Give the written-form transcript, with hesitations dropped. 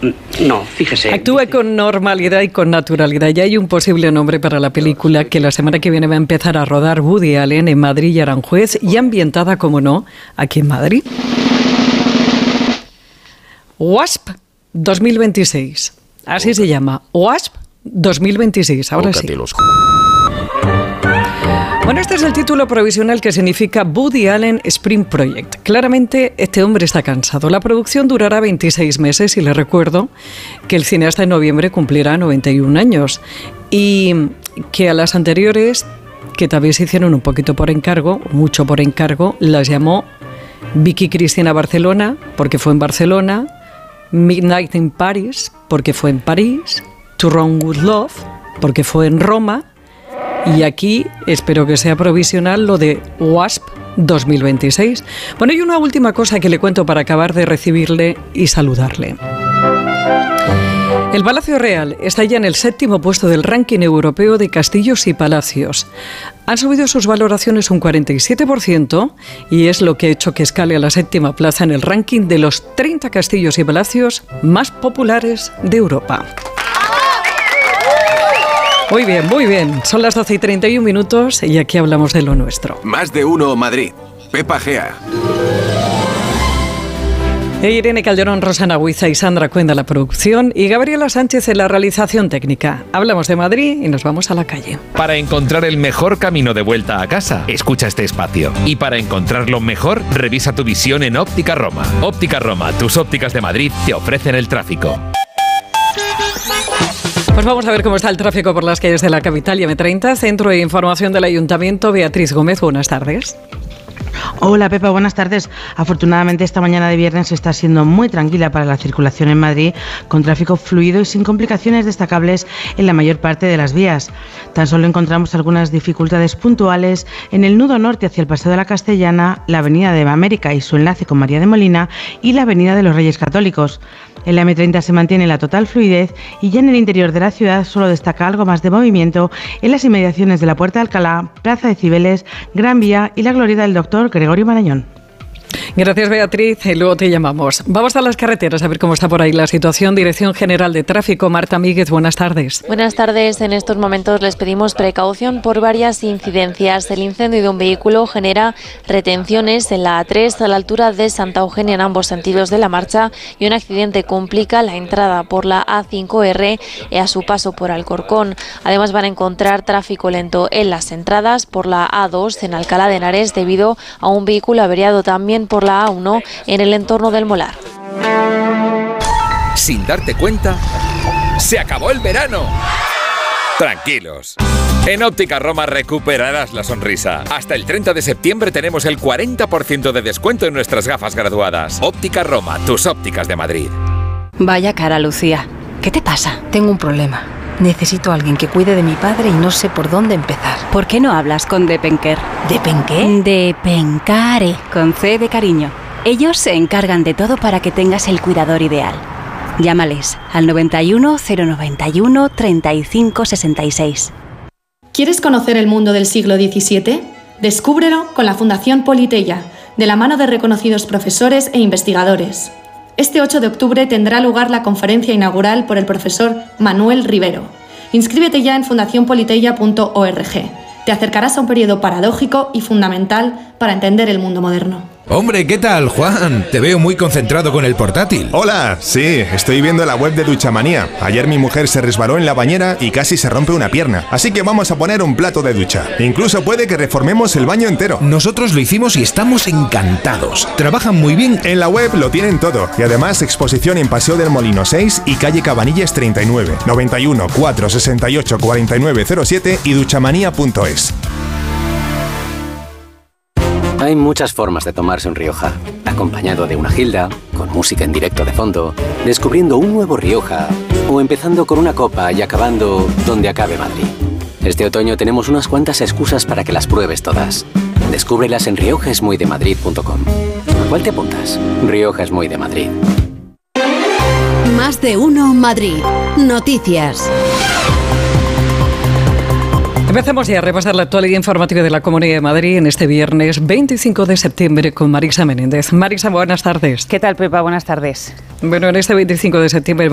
No, fíjese. Actúa con normalidad y con naturalidad. Ya hay un posible nombre para la película que la semana que viene va a empezar a rodar Woody Allen en Madrid y Aranjuez, y ambientada, como no, aquí en Madrid. Wasp 2026. Así se llama. Wasp 2026. Ahora sí. Bueno, este es el título provisional que significa Woody Allen Spring Project. Claramente, este hombre está cansado. La producción durará 26 meses y le recuerdo que el cineasta en noviembre cumplirá 91 años y que a las anteriores, que también se hicieron un poquito por encargo, mucho por encargo, las llamó Vicky Cristina Barcelona, porque fue en Barcelona, Midnight in Paris, porque fue en París, To Rome with Love, porque fue en Roma. Y aquí espero que sea provisional lo de Wasp 2026. Bueno, y una última cosa que le cuento para acabar de recibirle y saludarle. El Palacio Real está ya en el 7º puesto del ranking europeo de castillos y palacios. Han subido sus valoraciones un 47% y es lo que ha hecho que escale a la 7ª plaza en el ranking de los 30 castillos y palacios más populares de Europa. Muy bien, muy bien. Son las 12:31 y aquí hablamos de lo nuestro. Más de uno Madrid. Pepa Gea. Irene Calderón, Rosana Huiza y Sandra Cuenda la producción y Gabriela Sánchez en la realización técnica. Hablamos de Madrid y nos vamos a la calle. Para encontrar el mejor camino de vuelta a casa, escucha este espacio. Y para encontrarlo mejor, revisa tu visión en Óptica Roma. Óptica Roma, tus ópticas de Madrid te ofrecen el tráfico. Pues vamos a ver cómo está el tráfico por las calles de la capital y M30, Centro de Información del Ayuntamiento. Beatriz Gómez, buenas tardes. Hola Pepa, buenas tardes. Afortunadamente esta mañana de viernes está siendo muy tranquila para la circulación en Madrid, con tráfico fluido y sin complicaciones destacables en la mayor parte de las vías. Tan solo encontramos algunas dificultades puntuales en el nudo norte hacia el Paseo de la Castellana, la Avenida de América y su enlace con María de Molina y la Avenida de los Reyes Católicos. En la M30 se mantiene la total fluidez y ya en el interior de la ciudad solo destaca algo más de movimiento en las inmediaciones de la Puerta de Alcalá, Plaza de Cibeles, Gran Vía y la Glorieta del Dr. Gregorio Marañón. Gracias, Beatriz. Y luego te llamamos. Vamos a las carreteras a ver cómo está por ahí la situación. Dirección General de Tráfico, Marta Míguez, buenas tardes. Buenas tardes. En estos momentos les pedimos precaución por varias incidencias. El incendio de un vehículo genera retenciones en la A3 a la altura de Santa Eugenia en ambos sentidos de la marcha y un accidente complica la entrada por la A5R a su paso por Alcorcón. Además van a encontrar tráfico lento en las entradas por la A2 en Alcalá de Henares debido a un vehículo averiado también por la A1 en el entorno del Molar. Sin darte cuenta, ¡se acabó el verano! Tranquilos. En Óptica Roma recuperarás la sonrisa. Hasta el 30 de septiembre tenemos el 40% de descuento en nuestras gafas graduadas. Óptica Roma, tus ópticas de Madrid. Vaya cara, Lucía. ¿Qué te pasa? Tengo un problema. Necesito a alguien que cuide de mi padre y no sé por dónde empezar. ¿Por qué no hablas con Depenker? ¿Depenqué? Depencare, con C de cariño. Ellos se encargan de todo para que tengas el cuidador ideal. Llámales al 91 091 35 66. ¿Quieres conocer el mundo del siglo XVII? Descúbrelo con la Fundación Politeia, de la mano de reconocidos profesores e investigadores. Este 8 de octubre tendrá lugar la conferencia inaugural por el profesor Manuel Rivero. Inscríbete ya en fundacionpoliteia.org. Te acercarás a un periodo paradójico y fundamental para entender el mundo moderno. Hombre, ¿qué tal, Juan? Te veo muy concentrado con el portátil. Hola, sí, estoy viendo la web de Duchamanía. Ayer mi mujer se resbaló en la bañera y casi se rompe una pierna. Así que vamos a poner un plato de ducha. Incluso puede que reformemos el baño entero. Nosotros lo hicimos y estamos encantados. Trabajan muy bien. En la web lo tienen todo. Y además exposición en Paseo del Molino 6 y calle Cabanillas 39, 91 468 4907 y duchamanía.es. Hay muchas formas de tomarse un Rioja. Acompañado de una gilda, con música en directo de fondo, descubriendo un nuevo Rioja o empezando con una copa y acabando donde acabe Madrid. Este otoño tenemos unas cuantas excusas para que las pruebes todas. Descúbrelas en riojaesmuydemadrid.com. ¿A cuál te apuntas? Rioja es muy de Madrid. Más de uno Madrid. Noticias. Empezamos ya a repasar la actualidad informativa de la Comunidad de Madrid en este viernes 25 de septiembre con Marisa Menéndez. Marisa, buenas tardes. ¿Qué tal, Pepa? Buenas tardes. Bueno, en este 25 de septiembre